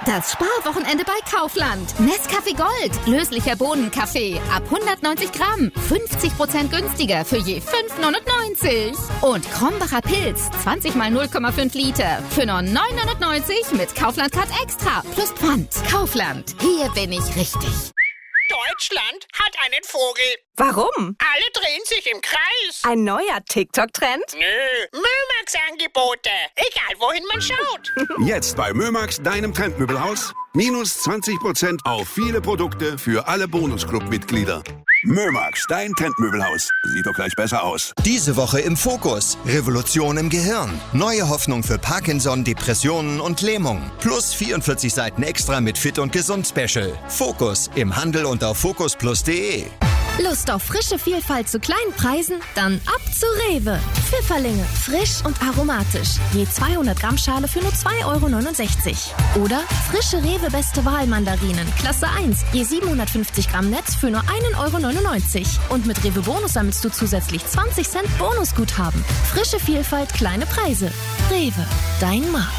Das Sparwochenende bei Kaufland. Nescafé Gold, löslicher Bohnenkaffee, ab 190 Gramm, 50% günstiger für je 5,99. Und Krombacher Pilz, 20 mal 0,5 Liter, für nur 9,99 mit Kaufland Card Extra, plus Pfand. Kaufland, hier bin ich richtig. Deutschland hat einen Vogel. Warum? Alle drehen sich im Kreis. Ein neuer TikTok-Trend? Nö, Mömax-Angebote. Egal, wohin man schaut. Jetzt bei Mömax, deinem Trendmöbelhaus. Minus 20% auf viele Produkte für alle Bonusclub-Mitglieder. Mömax, dein Trendmöbelhaus. Sieht doch gleich besser aus. Diese Woche im Fokus. Revolution im Gehirn. Neue Hoffnung für Parkinson, Depressionen und Lähmung. Plus 44 Seiten extra mit Fit und Gesund Special. Fokus im Handel und auf focusplus.de. Lust auf frische Vielfalt zu kleinen Preisen? Dann ab zu Rewe. Pfifferlinge, frisch und aromatisch. Je 200 Gramm Schale für nur 2,69 €. Oder frische Rewe Beste Wahl Mandarinen, Klasse 1, je 750 Gramm Netz für nur 1,99 €. Und mit Rewe Bonus sammelst du zusätzlich 20 Cent Bonusguthaben. Frische Vielfalt, kleine Preise. Rewe, dein Markt.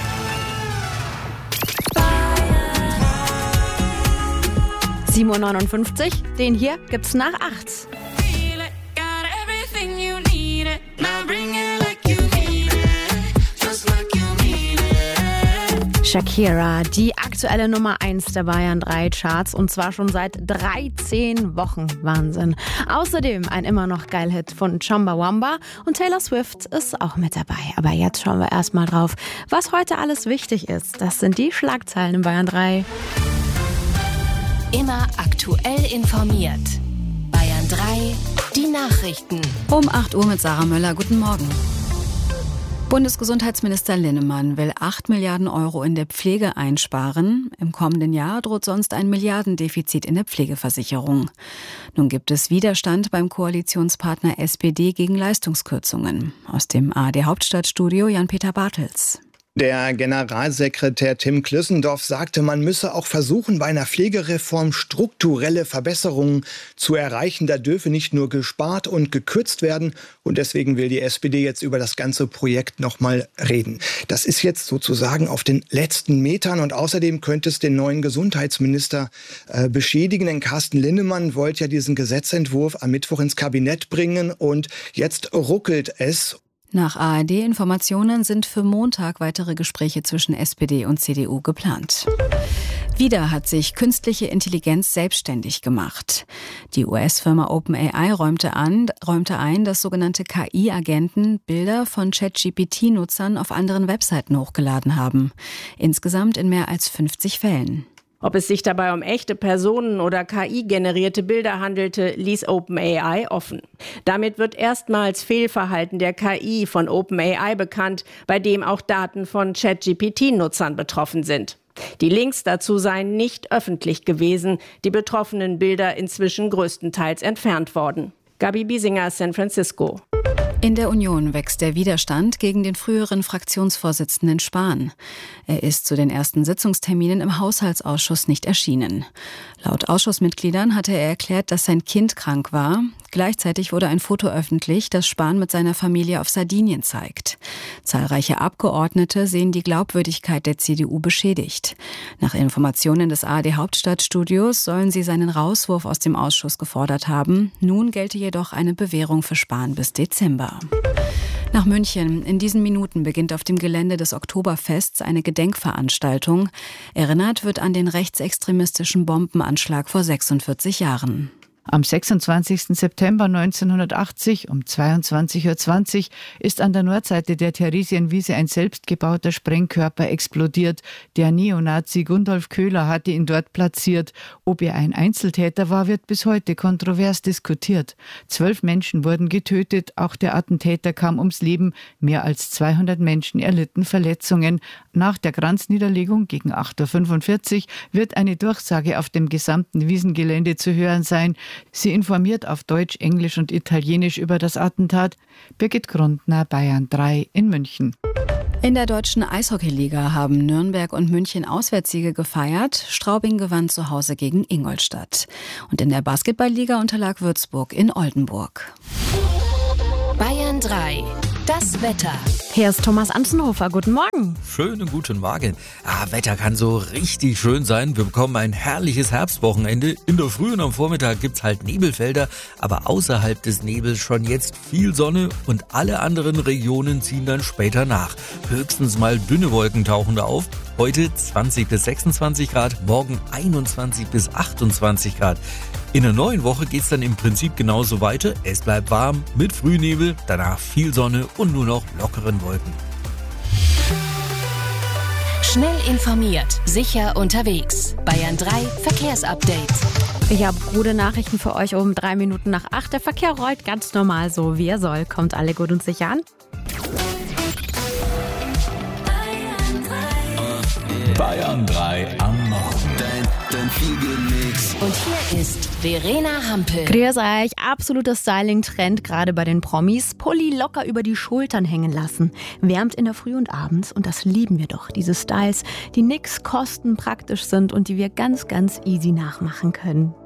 (7:59 Uhr), den hier gibt's nach 8. Shakira, die aktuelle Nummer 1 der Bayern 3 Charts und zwar schon seit 13 Wochen. Wahnsinn. Außerdem ein immer noch Geil-Hit von Chumbawamba und Taylor Swift ist auch mit dabei. Aber jetzt schauen wir erstmal drauf, was heute alles wichtig ist. Das sind die Schlagzeilen in Bayern 3. Immer aktuell informiert. Bayern 3, die Nachrichten. Um 8 Uhr mit Sarah Möller. Guten Morgen. Bundesgesundheitsminister Linnemann will 8 Milliarden € in der Pflege einsparen. Im kommenden Jahr droht sonst ein Milliardendefizit in der Pflegeversicherung. Nun gibt es Widerstand beim Koalitionspartner SPD gegen Leistungskürzungen. Aus dem ARD-Hauptstadtstudio Jan-Peter Bartels. Der Generalsekretär Tim Klüssendorf sagte, man müsse auch versuchen, bei einer Pflegereform strukturelle Verbesserungen zu erreichen. Da dürfe nicht nur gespart und gekürzt werden. Und deswegen will die SPD jetzt über das ganze Projekt nochmal reden. Das ist jetzt sozusagen auf den letzten Metern. Und außerdem könnte es den neuen Gesundheitsminister beschädigen. Denn Carsten Linnemann wollte ja diesen Gesetzentwurf am Mittwoch ins Kabinett bringen. Und jetzt ruckelt es. Nach ARD-Informationen sind für Montag weitere Gespräche zwischen SPD und CDU geplant. Wieder hat sich künstliche Intelligenz selbstständig gemacht. Die US-Firma OpenAI räumte ein, dass sogenannte KI-Agenten Bilder von ChatGPT-Nutzern auf anderen Webseiten hochgeladen haben. Insgesamt in mehr als 50 Fällen. Ob es sich dabei um echte Personen oder KI-generierte Bilder handelte, ließ OpenAI offen. Damit wird erstmals Fehlverhalten der KI von OpenAI bekannt, bei dem auch Daten von ChatGPT-Nutzern betroffen sind. Die Links dazu seien nicht öffentlich gewesen, die betroffenen Bilder inzwischen größtenteils entfernt worden. Gabi Biesinger, San Francisco. In der Union wächst der Widerstand gegen den früheren Fraktionsvorsitzenden Spahn. Er ist zu den ersten Sitzungsterminen im Haushaltsausschuss nicht erschienen. Laut Ausschussmitgliedern hatte er erklärt, dass sein Kind krank war. Gleichzeitig wurde ein Foto öffentlich, das Spahn mit seiner Familie auf Sardinien zeigt. Zahlreiche Abgeordnete sehen die Glaubwürdigkeit der CDU beschädigt. Nach Informationen des ARD-Hauptstadtstudios sollen sie seinen Rauswurf aus dem Ausschuss gefordert haben. Nun gelte jedoch eine Bewährung für Spahn bis Dezember. Nach München. In diesen Minuten beginnt auf dem Gelände des Oktoberfests eine Gedenkveranstaltung. Erinnert wird an den rechtsextremistischen Bombenanschlag vor 46 Jahren. Am 26. September 1980 um 22:20 Uhr ist an der Nordseite der Theresienwiese ein selbstgebauter Sprengkörper explodiert. Der Neonazi Gundolf Köhler hatte ihn dort platziert. Ob er ein Einzeltäter war, wird bis heute kontrovers diskutiert. 12 Menschen wurden getötet, auch der Attentäter kam ums Leben. Mehr als 200 Menschen erlitten Verletzungen. Nach der Kranzniederlegung gegen 8:45 Uhr wird eine Durchsage auf dem gesamten Wiesengelände zu hören sein. Sie informiert auf Deutsch, Englisch und Italienisch über das Attentat. Birgit Grundner, Bayern 3 in München. In der deutschen Eishockeyliga haben Nürnberg und München Auswärtssiege gefeiert. Straubing gewann zu Hause gegen Ingolstadt. Und in der Basketballliga unterlag Würzburg in Oldenburg. Bayern 3, Das Wetter. Hier ist Thomas Anzenhofer. Guten Morgen. Schönen guten Morgen. Wetter kann so richtig schön sein. Wir bekommen ein herrliches Herbstwochenende. In der Früh und am Vormittag gibt's halt Nebelfelder, aber außerhalb des Nebels schon jetzt viel Sonne und alle anderen Regionen ziehen dann später nach. Höchstens mal dünne Wolken tauchen da auf. Heute 20 bis 26 Grad, morgen 21 bis 28 Grad. In der neuen Woche geht's dann im Prinzip genauso weiter. Es bleibt warm mit Frühnebel, danach viel Sonne und nur noch lockeren Wolken. Schnell informiert, sicher unterwegs. Bayern 3 Verkehrsupdate. Ich habe gute Nachrichten für euch um 3 Minuten nach 8. Der Verkehr rollt ganz normal so, wie er soll. Kommt alle gut und sicher an. Bayern 3 am Morgen. Dein Fliege-Mix. Und hier ist Verena Hampel. Grüß euch, absoluter Styling-Trend, gerade bei den Promis. Pulli locker über die Schultern hängen lassen. Wärmt in der Früh und abends und das lieben wir doch. Diese Styles, die nix kosten, praktisch sind und die wir ganz, ganz easy nachmachen können.